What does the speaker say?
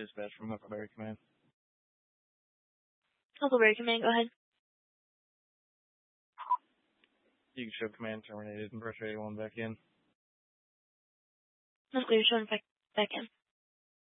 dispatch from Huckleberry Command. Huckleberry Command, go ahead. You can show command terminated and pressure A1 back in. Nuclear showing back in.